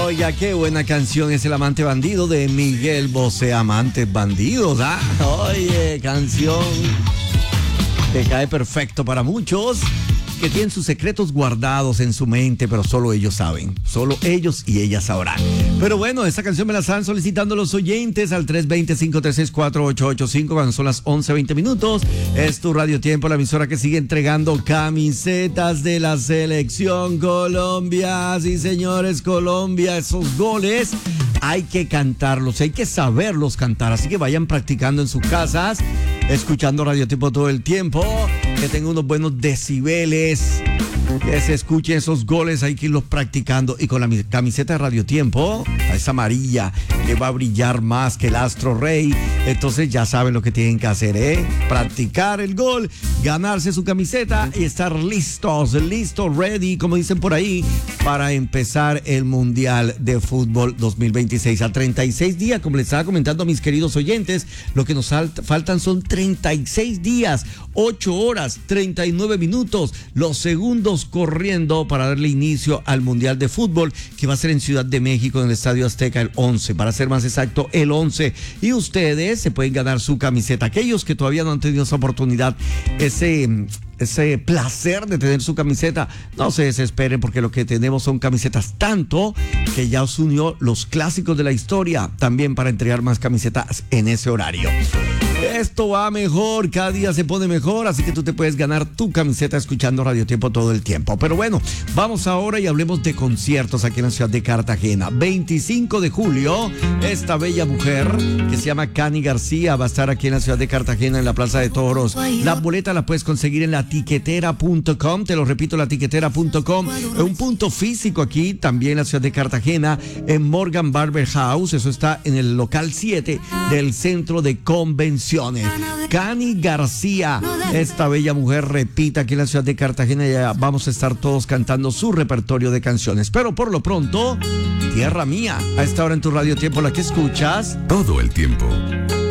Oiga, qué buena canción es El Amante Bandido de Miguel Bosé. Amantes bandidos, ¿ah? Oye, canción que cae perfecto para muchos que tienen sus secretos guardados en su mente, pero solo ellos saben. Solo ellos y ellas sabrán. Pero bueno, esta canción me la están solicitando los oyentes al 320-536-4885 cuando son las 11:20 minutos. Es tu Radio Tiempo, la emisora que sigue entregando camisetas de la Selección Colombia. Sí, señores, Colombia, esos goles hay que cantarlos, hay que saberlos cantar. Así que vayan practicando en sus casas, escuchando Radio Tiempo todo el tiempo, que tenga unos buenos decibeles, que se escuchen esos goles, hay que irlos practicando. Y con la camiseta de Radio Tiempo, esa amarilla, que va a brillar más que el Astro Rey. Entonces ya saben lo que tienen que hacer, practicar el gol, ganarse su camiseta y estar listos, ready, como dicen por ahí, para empezar el Mundial de Fútbol 2026. A 36 días, como les estaba comentando a mis queridos oyentes, lo que nos faltan son 36 días, 8 horas, 39 minutos, los segundos corriendo para darle inicio al Mundial de Fútbol, que va a ser en Ciudad de México, en el Estadio Azteca, el 11, para ser más exacto, el 11. Y ustedes se pueden ganar su camiseta. Aquellos que todavía no han tenido esa oportunidad, ese placer de tener su camiseta, no se desesperen, porque lo que tenemos son camisetas tanto que ya os unió los clásicos de la historia también para entregar más camisetas en ese horario. Esto va mejor, cada día se pone mejor, así que tú te puedes ganar tu camiseta escuchando Radio Tiempo todo el tiempo. Pero bueno, vamos ahora y hablemos de conciertos aquí en la ciudad de Cartagena. 25 de julio, esta bella mujer que se llama Cani García va a estar aquí en la ciudad de Cartagena, en la Plaza de Toros. La boleta la puedes conseguir en latiquetera.com, te lo repito, latiquetera.com. Un punto físico aquí también en la ciudad de Cartagena, en Morgan Barber House, eso está en el local 7 del Centro de Convenciones. Cani García, esta bella mujer, repita aquí en la ciudad de Cartagena, y ya vamos a estar todos cantando su repertorio de canciones. Pero por lo pronto, Tierra Mía, a esta hora en tu Radio Tiempo, la que escuchas todo el tiempo.